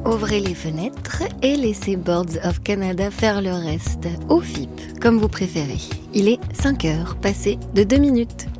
Ouvrez les fenêtres et laissez Birds of Canada faire le reste. Au FIP, comme vous préférez. Il est 5h, passé de 2 minutes.